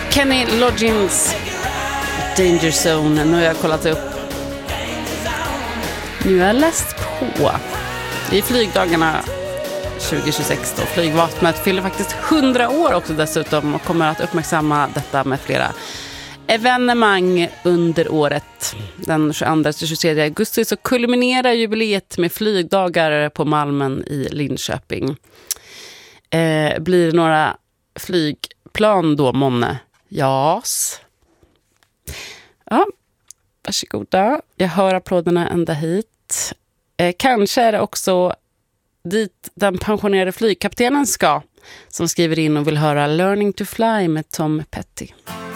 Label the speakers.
Speaker 1: Kenny Loggins Danger Zone. Nu har jag kollat upp. Nu har jag läst på. I flygdagarna 2026 då. Flygvapnet fyller faktiskt 100 år också dessutom och kommer att uppmärksamma detta med flera evenemang under året. Den 22-23 augusti så kulminerar jubileet med flygdagar på Malmen i Linköping. Blir det några flygplan då, månne? Jas. Ja, varsågoda. Jag hör applåderna ända hit. Kanske är det också dit den pensionerade flygkaptenen ska, som skriver in och vill höra Learning to Fly med Tom Petty.